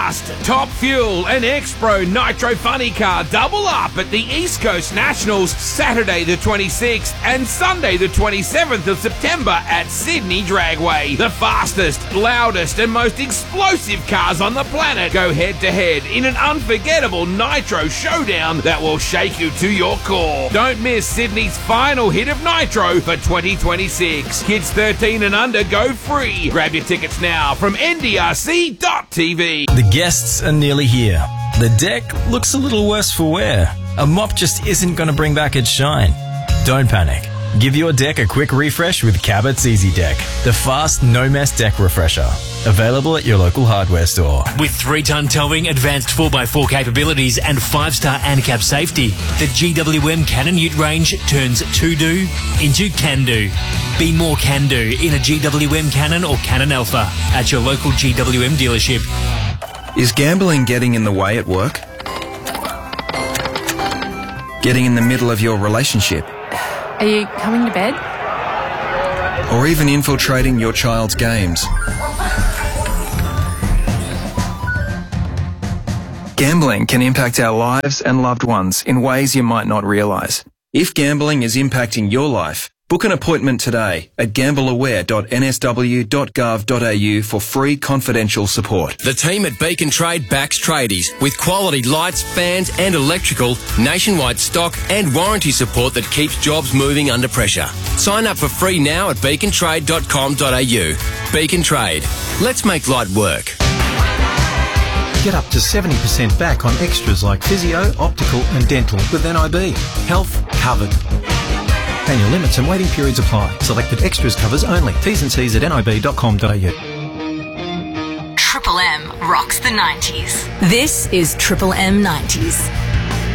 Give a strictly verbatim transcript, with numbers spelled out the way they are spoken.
Fast, Top Fuel and X-Pro Nitro Funny Car double up at the East Coast Nationals Saturday the twenty-sixth and Sunday the twenty-seventh of September at Sydney Dragway. The fastest, loudest and most explosive cars on the planet go head-to-head in an unforgettable Nitro showdown that will shake you to your core. Don't miss Sydney's final hit of Nitro for twenty twenty-six. Kids thirteen and under go free. Grab your tickets now from N D R C dot T V. The guests are nearly here. The deck looks a little worse for wear. A mop just isn't going to bring back its shine. Don't panic. Give your deck a quick refresh with Cabot's Easy Deck, the fast, no-mess deck refresher. Available at your local hardware store. With three-ton towing, advanced four by four capabilities and five-star ANCAP safety, the G W M Cannon Ute range turns to-do into can-do. Be more can-do in a G W M Cannon or Cannon Alpha at your local G W M dealership. Is gambling getting in the way at work? Getting in the middle of your relationship? Are you coming to bed? Or even infiltrating your child's games? Gambling can impact our lives and loved ones in ways you might not realise. If gambling is impacting your life, book an appointment today at gamble aware dot n s w dot gov dot a u for free confidential support. The team at Beacon Trade backs tradies with quality lights, fans and electrical, nationwide stock and warranty support that keeps jobs moving under pressure. Sign up for free now at beacon trade dot com dot a u. Beacon Trade. Let's make light work. Get up to seventy percent back on extras like physio, optical and dental with N I B. Health covered. Annual limits and waiting periods apply. Selected extras covers only. T's and C's at n i b dot com dot a u. Triple M rocks the nineties. This is Triple M nineties.